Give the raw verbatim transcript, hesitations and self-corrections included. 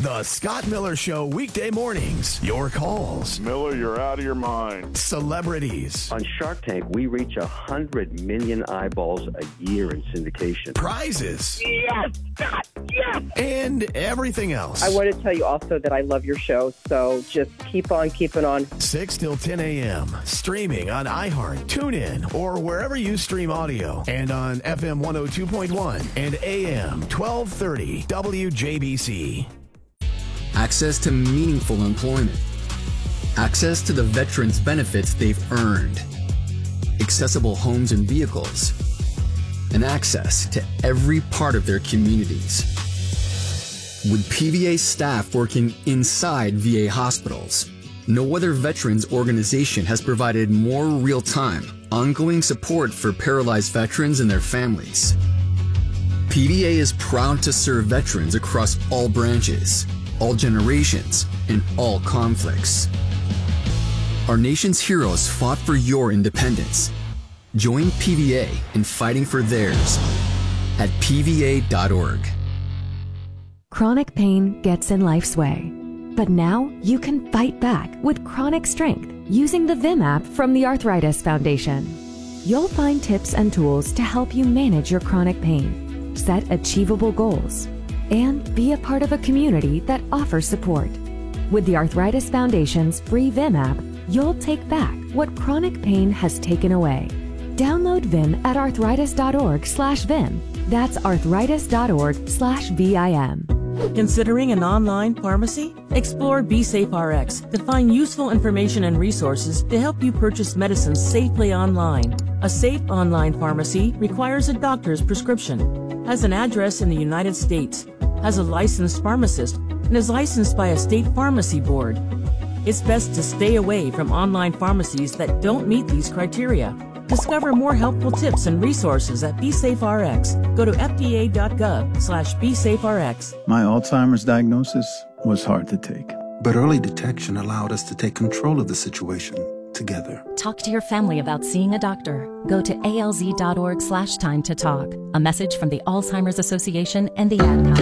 The Scott Miller Show, weekday mornings. Your calls. Miller, you're out of your mind. Celebrities. On Shark Tank, we reach one hundred million eyeballs a year in syndication. Prizes. Yes, Scott, yes! And everything else. I want to tell you also that I love your show, so just keep on keeping on. six till ten a.m. Streaming on iHeart, TuneIn, or wherever you stream audio. And on F M one oh two point one and A M twelve thirty W J B C. Access to meaningful employment. Access to the veterans' benefits they've earned. Accessible homes and vehicles. And access to every part of their communities. With P V A staff working inside V A hospitals, no other veterans organization has provided more real-time, ongoing support for paralyzed veterans and their families. P V A is proud to serve veterans across all branches, all generations, and all conflicts. Our nation's heroes fought for your independence. Join P V A in fighting for theirs at P V A dot org. Chronic pain gets in life's way, but now you can fight back with chronic strength using the Vim app from the Arthritis Foundation. You'll find tips and tools to help you manage your chronic pain, set achievable goals, and be a part of a community that offers support. With the Arthritis Foundation's free Vim app, you'll take back what chronic pain has taken away. Download Vim at arthritis.org slash Vim. That's arthritis.org slash V I M. Considering an online pharmacy? Explore BeSafeRx to find useful information and resources to help you purchase medicines safely online. A safe online pharmacy requires a doctor's prescription, has an address in the United States, has a licensed pharmacist, and is licensed by a state pharmacy board. It's best to stay away from online pharmacies that don't meet these criteria. Discover more helpful tips and resources at BeSafeRx. Go to F D A dot gov slash BeSafeRx. My Alzheimer's diagnosis was hard to take. But early detection allowed us to take control of the situation together. Talk to your family about seeing a doctor. Go to A L Z dot org slash time to talk. A message from the Alzheimer's Association and the Ad Council.